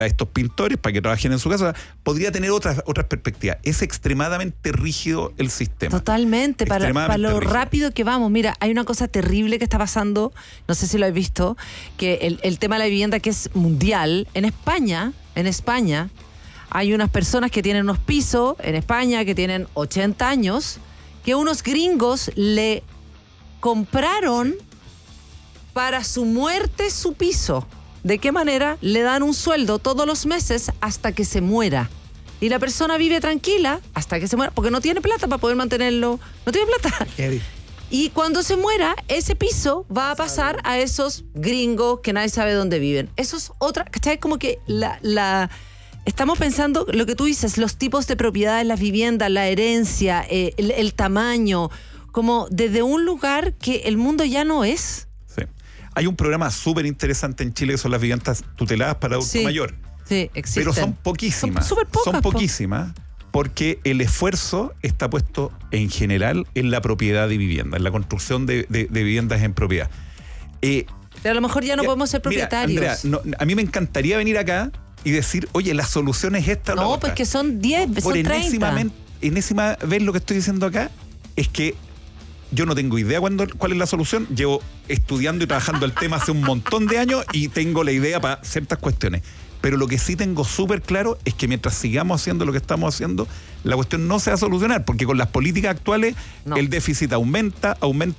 a estos pintores para que trabajen en su casa, podría tener otras perspectivas. Es extremadamente rígido el sistema. Totalmente, para lo rígido. Rápido que vamos. Mira, hay una cosa terrible que está pasando, no sé si lo has visto, que el tema de la vivienda que es mundial. En España, hay unas personas que tienen unos pisos, en España, que tienen 80 años, que unos gringos le compraron para su muerte su piso. ¿De qué manera? Le dan un sueldo todos los meses hasta que se muera. Y la persona vive tranquila hasta que se muera, porque no tiene plata para poder mantenerlo. No tiene plata. Y cuando se muera, ese piso va a pasar a esos gringos que nadie sabe dónde viven. Eso es otra, ¿cachai? Como que estamos pensando lo que tú dices, los tipos de propiedades, las viviendas, la herencia, el tamaño, como desde un lugar que el mundo ya no es. Sí. Hay un programa súper interesante en Chile que son las viviendas tuteladas para adulto mayor. Sí, existen. Pero son poquísimas. Son súper pocas. Son poquísimas porque el esfuerzo está puesto en general en la propiedad de vivienda, en la construcción de viviendas en propiedad. Pero a lo mejor ya no podemos ser propietarios. Mira, Andrea, a mí me encantaría venir acá y decir, oye, la solución es esta o la otra. No, pues que son 10, son 30. Enésima vez lo que estoy diciendo acá es que yo no tengo idea cuál es la solución. Llevo estudiando y trabajando el tema hace un montón de años y tengo la idea para ciertas cuestiones. Pero lo que sí tengo súper claro es que mientras sigamos haciendo lo que estamos haciendo, la cuestión no se va a solucionar, porque con las políticas actuales el déficit aumenta,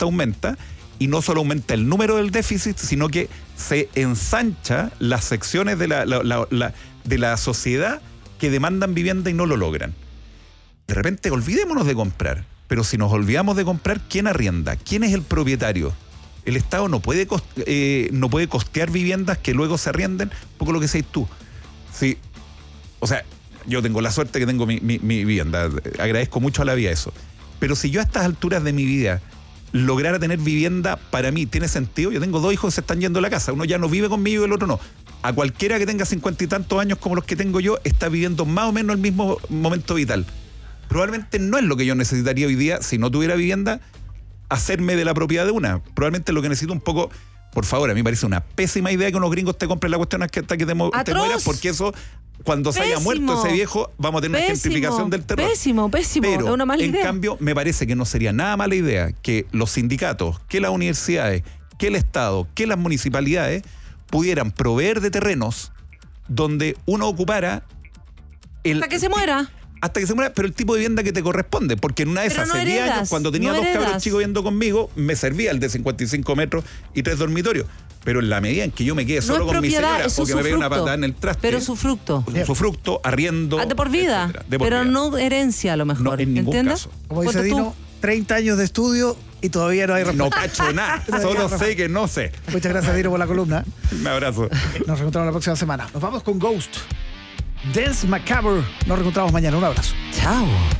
y no solo aumenta el número del déficit, sino que se ensancha las secciones de la sociedad que demandan vivienda y no lo logran. De repente olvidémonos de comprar. Pero si nos olvidamos de comprar, ¿quién arrienda? ¿Quién es el propietario? El Estado no puede costear viviendas que luego se arrienden, un poco lo que decís tú. Sí, o sea, yo tengo la suerte que tengo mi vivienda, agradezco mucho a la vida eso. Pero si yo a estas alturas de mi vida lograra tener vivienda, para mí tiene sentido. Yo tengo 2 hijos que se están yendo a la casa, uno ya no vive conmigo y el otro no. A cualquiera que tenga 50 y tantos años como los que tengo yo, está viviendo más o menos el mismo momento vital. Probablemente no es lo que yo necesitaría hoy día, si no tuviera vivienda, hacerme de la propiedad de una. Probablemente lo que necesito un poco, por favor, a mí me parece una pésima idea que unos gringos te compren la cuestión hasta que te mueras, porque eso, cuando se haya muerto ese viejo, vamos a tener una gentrificación del terror. Pésimo, pero, es una mala idea. En cambio, me parece que no sería nada mala idea que los sindicatos, que las universidades, que el Estado, que las municipalidades pudieran proveer de terrenos donde uno ocupara hasta que se muera. Hasta que se muera, pero el tipo de vivienda que te corresponde, porque en una de esas hace 10 años, cuando tenía 2 cabros chicos viviendo conmigo, me servía el de 55 metros y 3 dormitorios. Pero en la medida en que yo me quede solo con mi señora o que me pegue una patada en el traste. Pero su fructo. Su fruto, arriendo. De por vida. Pero no herencia a lo mejor. No, en ningún ¿entiendes? caso. Como dice Dino, 30 años de estudio y todavía no hay respuesta. No cacho nada, solo sé que no sé. Muchas gracias, Dino, por la columna. Un abrazo. Nos reencontramos la próxima semana. Nos vamos con Ghost. Dance Macabre. Nos reencontramos mañana. Un abrazo. Chao.